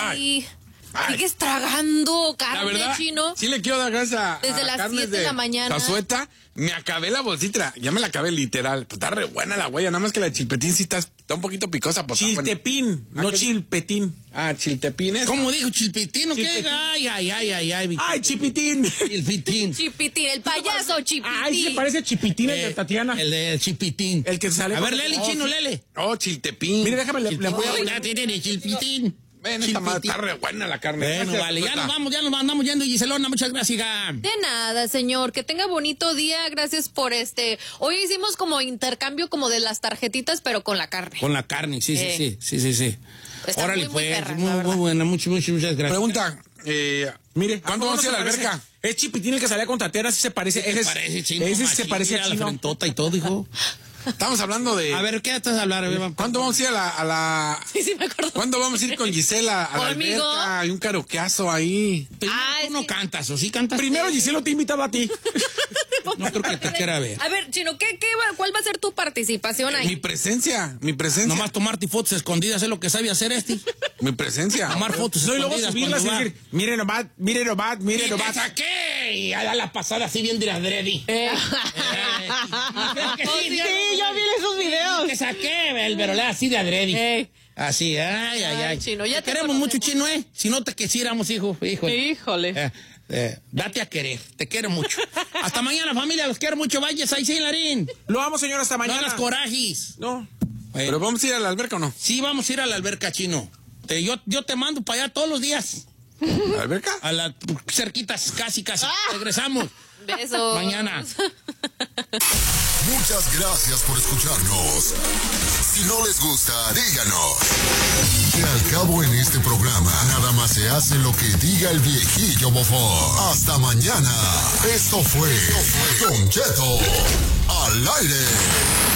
Ay. Sigues tragando carne, la verdad, Chino. Sí le quiero dar gracias a desde las carnes 7 de la mañana. Cazueta. Me acabé la bolsita, ya me la acabé literal. Pues está re buena la huella, nada más que la chilpetín sí está un poquito picosa. Pues, Chiltepín, no chilpetín. Chiltepín es. ¿Cómo dijo Chilpitín o qué? Ay. Ay, Chipitín. Chilpitín. Chipitín, el payaso Chipitín. Ay, se parece a Chipitín el de Tatiana. El de Chipitín. El que sale. A ver, lele, Chino, lele. Chiltepín. Mire, déjame, le voy a... Ya tiene Chilpitín. Ven, está re buena la carne. Bueno, Gracias, vale, ya Cazueta. nos andamos yendo, Giselona, muchas gracias. De nada, señor, que tenga bonito día, gracias por Hoy hicimos como intercambio como de las tarjetitas, pero con la carne. Con la carne, sí. Está Órale, muy pues, perra, la muy verdad. buena, muchas gracias. Pregunta, Mire, ¿cuándo vamos a ir a la alberca? Es Chipitín el que salía con Tateras, sí se parece. ¿Qué parece, Chino? Ese se Machín, parece mira a la Chino. frentota y todo, hijo. Estamos hablando de... A ver, ¿qué estás hablando? ¿Cuándo vamos a ir a la... Sí, me acuerdo. ¿Cuándo vamos a ir con Gisela a la ¿Conmigo? alberca? Hay un karaokeazo ahí. Primero tú no cantas, ¿o sí cantas? Primero Giselo te invitaba a ti. No creo que te quiera ver. A ver, Chino, ¿cuál va a ser tu participación ahí? Mi presencia. Nomás tomarte fotos escondidas es lo que sabe hacer Mi presencia. Tomar fotos No, y luego escondidas subirlas y cuando va. decir, mire nomás. ¡Y te saqué! Y a la pasada así bien de adredi. Sí, yo vi esos videos. Te saqué, el verolé así de adredi. Así, ay. Chino, ya te te queremos mucho, conocemos. Chino, Si no te quisiéramos, hijo. Híjole. Date a querer, te quiero mucho. Hasta mañana, familia, los quiero mucho. Vayas ahí, sí, Larín. Lo vamos, señor, hasta No mañana. hagas corajes. No. ¿Pero vamos a ir a la alberca o no? Sí, vamos a ir a la alberca, Chino. Yo te mando para allá todos los días. ¿A la alberca? A la cerquitas, casi. Regresamos. Besos. Mañana. Muchas gracias por escucharnos. Si no les gusta, díganos. Que al cabo en este programa, nada más se hace lo que diga el viejillo bofón. Hasta mañana. Esto fue Don Cheto al aire.